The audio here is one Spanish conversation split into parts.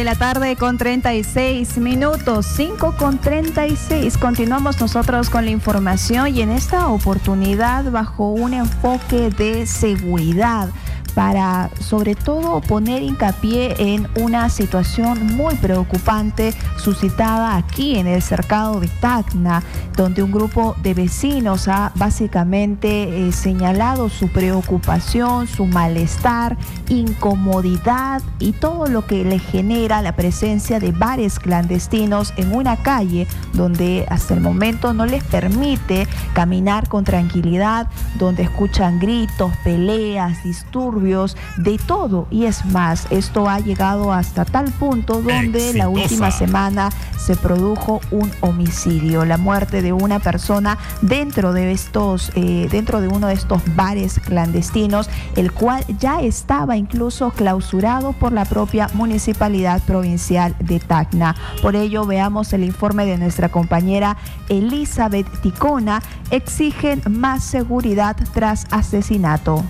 De la tarde con 36 minutos, 5:36. Continuamos nosotros con la información y en esta oportunidad bajo un enfoque de seguridad para sobre todo poner hincapié en una situación muy preocupante suscitada aquí en el cercado de Tacna, donde un grupo de vecinos ha básicamente señalado su preocupación, su malestar, incomodidad y todo lo que le genera la presencia de bares clandestinos en una calle donde hasta el momento no les permite caminar con tranquilidad, donde escuchan gritos, peleas, disturbios, de todo. Y es más, esto ha llegado hasta tal punto donde la última semana se produjo un homicidio, la muerte de una persona dentro de uno de estos bares clandestinos, el cual ya estaba incluso clausurado por la propia Municipalidad Provincial de Tacna. Por ello, veamos el informe de nuestra compañera Elizabeth Ticona. Exigen más seguridad tras asesinato.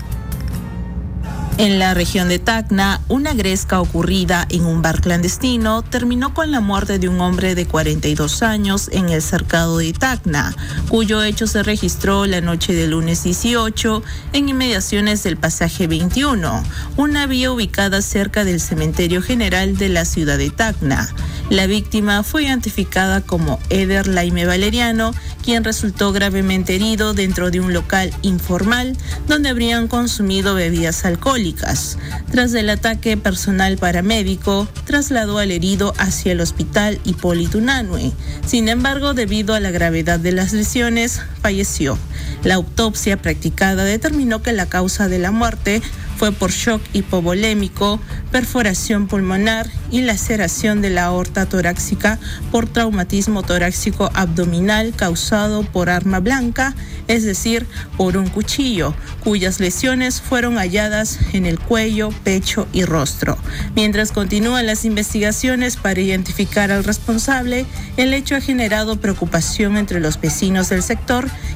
En la región de Tacna, una gresca ocurrida en un bar clandestino terminó con la muerte de un hombre de 42 años en el cercado de Tacna, cuyo hecho se registró la noche del lunes 18 en inmediaciones del pasaje 21, una vía ubicada cerca del cementerio general de la ciudad de Tacna. La víctima fue identificada como Eder Laime Valeriano, quien resultó gravemente herido dentro de un local informal donde habrían consumido bebidas alcohólicas. Tras el ataque, personal paramédico trasladó al herido hacia el hospital Hipólito Unanue. Sin embargo, debido a la gravedad de las lesiones, falleció. La autopsia practicada determinó que la causa de la muerte fue por shock hipovolémico, perforación pulmonar y laceración de la aorta torácica por traumatismo torácico abdominal causado por arma blanca, es decir, por un cuchillo, cuyas lesiones fueron halladas en el cuello, pecho y rostro. Mientras continúan las investigaciones para identificar al responsable, el hecho ha generado preocupación entre los vecinos del sector